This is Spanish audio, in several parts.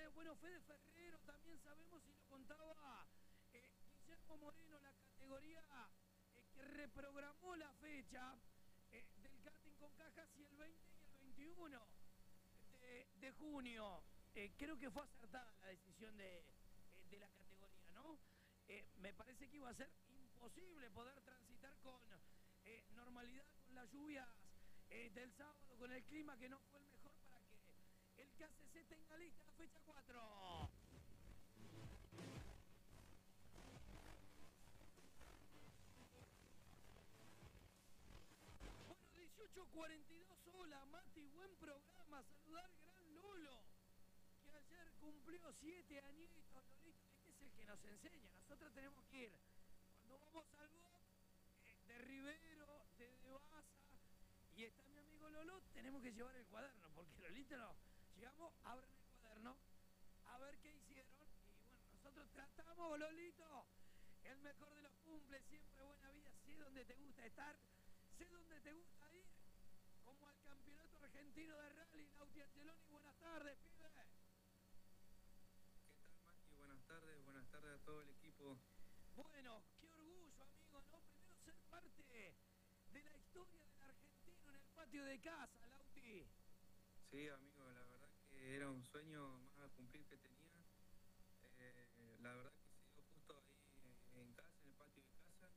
Bueno, Fede Ferrero también sabemos y lo contaba Guillermo Moreno, la categoría que reprogramó la fecha del karting con cajas y el 20 y el 21 de junio. Creo que fue acertada la decisión de la categoría, ¿no? Me parece que iba a ser imposible poder transitar con normalidad con las lluvias del sábado, con el clima que no fue el mejor para que el KCC tenga lista la fecha 4. Bueno, 18:42, hola Mati, buen programa, saludar gran Lolo, que ayer cumplió 7 añitos, Lolito. Este es el que nos enseña, nosotros tenemos que ir, cuando vamos al box, de Rivero, de Baza, y está mi amigo Lolo, tenemos que llevar el cuaderno, porque Lolito no, llegamos, abren el cuaderno, a ver qué hicieron, y bueno, nosotros tratamos, Lolito, el mejor de los cumples, siempre buena vida, sé dónde te gusta estar, sé dónde te gusta ir, como al campeonato argentino de rally, Lauti Angeloni, buenas tardes, pibe. ¿Qué tal, Mati? Buenas tardes a todo el equipo. Bueno, qué orgullo, amigo, ¿no? Primero ser parte de la historia del argentino en el patio de casa, Lauti. Sí, amigo, la verdad que era un sueño más a cumplir que tenía. La verdad que se dio justo ahí en casa, en el patio de casa.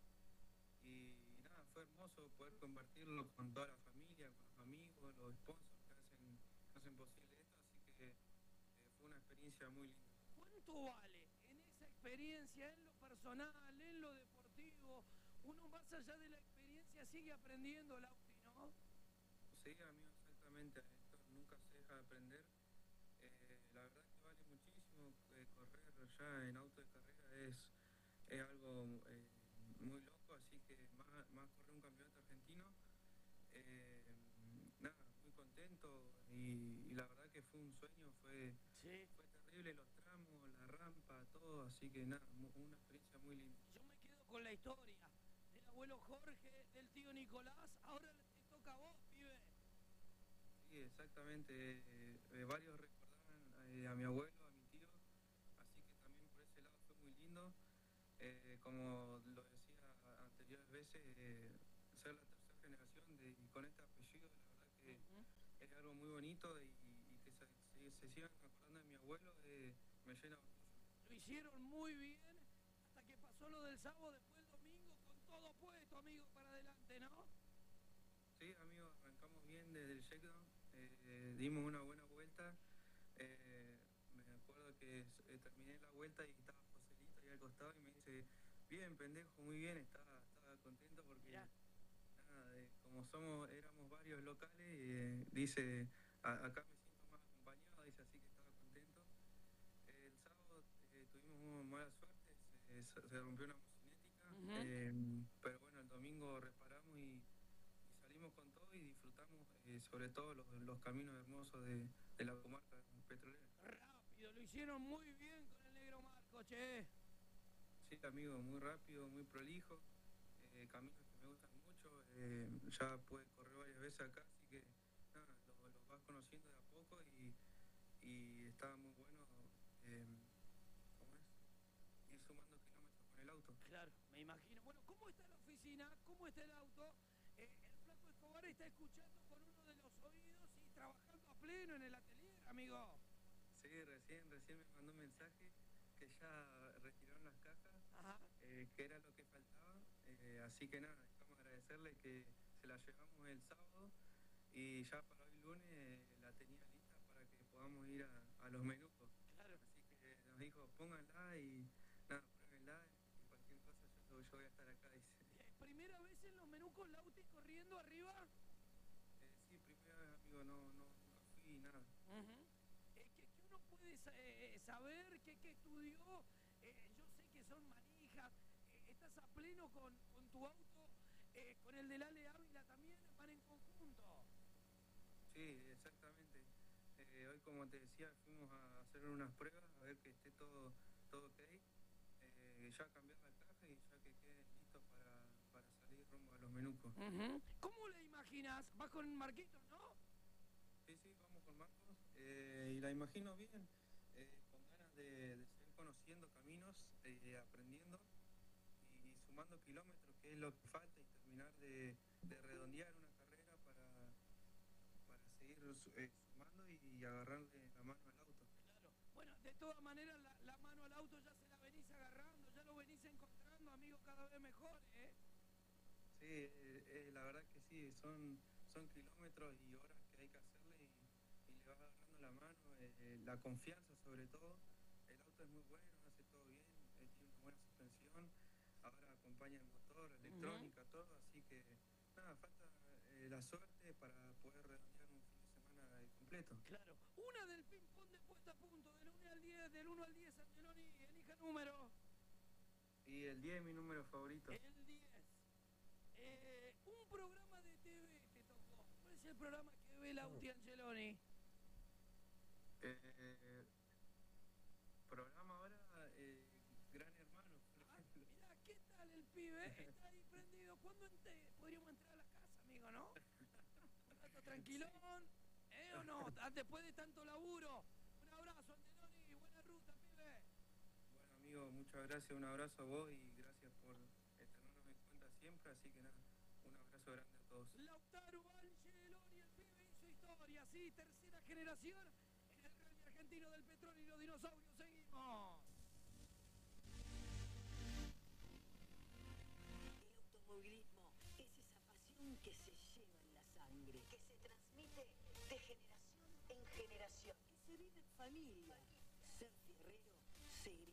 Y nada, fue hermoso poder compartirlo con toda la familia, con los amigos, los sponsors que hacen posible esto. Así que fue una experiencia muy linda. ¿Cuánto vale en esa experiencia, en lo personal, en lo deportivo? Uno más allá de la experiencia sigue aprendiendo, Lauti, ¿no? Sí, amigo, exactamente. Esto nunca se deja de aprender. La verdad que vale muchísimo. Correr ya en auto de carrera es algo muy loco, así que más correr un campeonato argentino. Eh, Nada, muy contento y la verdad que fue un sueño, Sí. fue terrible los tramos, la rampa, todo, así que nada, una experiencia muy linda. Yo me quedo con la historia del abuelo Jorge, del tío Nicolás. Ahora te toca a vos, pibe. Sí, exactamente, varios recordaban a mi abuelo, a mi tío, así que también por ese lado fue muy lindo. Como lo decía anteriores veces, ser la tercera generación y con este apellido, la verdad que es algo muy bonito y que se sigan acordando de mi abuelo, me llena de orgullo. Lo hicieron muy bien hasta que pasó lo del sábado, después el domingo con todo puesto, amigo, para adelante, ¿no? Sí, amigos, arrancamos bien desde el shakedown, dimos una buena vuelta. Me acuerdo que terminé la vuelta y estaba Joselito ahí al costado y me dice, bien, pendejo, muy bien, estaba contento porque Mirá. nada, como éramos varios locales, dice, acá me siento más acompañado, dice, así que estaba contento. El sábado tuvimos mala suerte, se rompió una mocinética, pero bueno, el domingo reparamos y salimos con todo y disfrutamos sobre todo los caminos hermosos de la comarca petrolera. Rápido, lo hicieron muy bien con el negro Marco, che. Sí, amigo, muy rápido, muy prolijo, caminos que me gustan mucho, ya pude correr varias veces acá, así que nada, lo vas conociendo de a poco y está muy bueno, ¿cómo es? Ir sumando kilómetros con el auto. Claro, me imagino. Bueno, ¿cómo está la oficina? ¿Cómo está el auto? El Flaco Escobar está escuchando con uno de los oídos y trabajando a pleno en el atelier, amigo. Sí, recién me mandó un mensaje que ya retiraron las cajas, Ajá. que era lo que faltaba, así que nada, vamos a agradecerle que se la llevamos el sábado y ya para hoy lunes la tenía lista para que podamos ir a los menucos. Claro. Así que nos dijo, pónganla y nada, pruébenla y cualquier cosa yo voy a estar acá, dice. ¿Primera vez en los menucos Lauti corriendo arriba? Sí, primera vez, amigo, nunca fui nada. ¿Qué uno puede saber? ¿Qué estudió? Yo sé que son manijas. ¿Estás a pleno con tu auto? ¿Con el del Ale Ávila también? ¿Van en conjunto? Sí, exactamente. Hoy, como te decía, fuimos a hacer unas pruebas, a ver que esté todo ok. Ya cambiar la caja y ya que quede listo para salir rumbo a los menucos. ¿Cómo le imaginas? ¿Vas con Marquitos, no? Sí, vamos con Marcos y la imagino bien. de seguir conociendo caminos, aprendiendo y sumando kilómetros, que es lo que falta, y terminar de redondear una carrera para seguir sumando y agarrarle la mano al auto. Claro. Bueno, de todas maneras, la mano al auto ya se la venís agarrando, ya lo venís encontrando, amigo, cada vez mejor, ¿eh? Sí, la verdad que sí, son kilómetros y horas que hay que hacerle y le vas agarrando la mano, la confianza sobre todo. El auto es muy bueno, hace todo bien, tiene una buena suspensión, ahora acompaña el motor, electrónica, todo, así que nada, falta la suerte para poder redondear un fin de semana completo. Claro. Una del ping-pong de puesta a punto, del 1 al 10, del 1 al 10, Angeloni, elija número. Y el 10 es mi número favorito. El 10. Un programa de TV te tocó. ¿Cuál es el programa que ve Lauti Angeloni? Programa ahora, Gran Hermano, por ejemplo. Mirá, ¿qué tal el pibe? Está ahí prendido. ¿Cuándo podríamos entrar a la casa, amigo, no? Un rato tranquilón, ¿eh o no? Después de tanto laburo. Un abrazo, Angeloni. Buena ruta, pibe. Bueno, amigo, muchas gracias, un abrazo a vos y gracias por tenernos en cuenta siempre, así que nada, un abrazo grande a todos. Lautaro Angeloni, el pibe hizo historia, sí, tercera generación en el rally argentino del petróleo y los dinosaurios. Seguimos. El automovilismo es esa pasión que se lleva en la sangre, que se transmite de generación en generación, que se vive en familia. Ser fierrero, ser